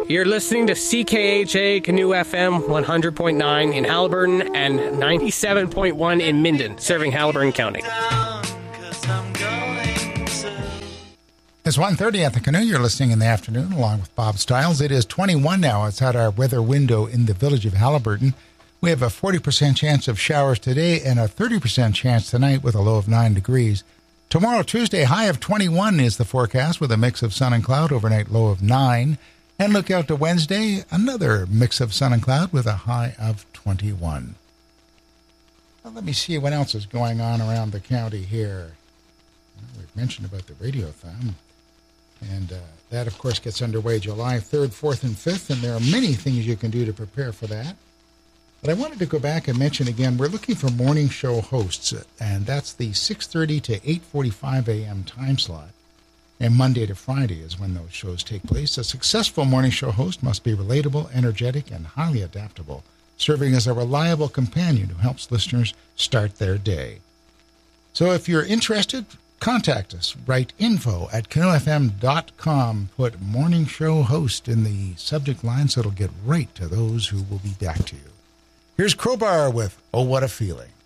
You're listening to CKHA Canoe FM 100.9 in Haliburton and 97.1 in Minden, serving Haliburton County. It's 1:30 at the Canoe. You're listening in the afternoon along with Bob Stiles. It is 21 now. It's at our weather window in the village of Haliburton. We have a 40% chance of showers today and a 30% chance tonight with a low of 9 degrees. Tomorrow, Tuesday, high of 21 is the forecast with a mix of sun and cloud, overnight low of 9. And look out to Wednesday, another mix of sun and cloud with a high of 21. Well, let me see what else is going on around the county here. Well, we've mentioned about the radiothon. And that, of course, gets underway July 3rd, 4th, and 5th, and there are many things you can do to prepare for that. But I wanted to go back and mention again, we're looking for morning show hosts, and that's the 6:30 to 8:45 a.m. time slot. And Monday to Friday is when those shows take place. A successful morning show host must be relatable, energetic, and highly adaptable, serving as a reliable companion who helps listeners start their day. So if you're interested, contact us. Write info@canoefm.com. Put morning show host in the subject line so it'll get right to those who will be back to you. Here's Crowbar with Oh, What a Feeling.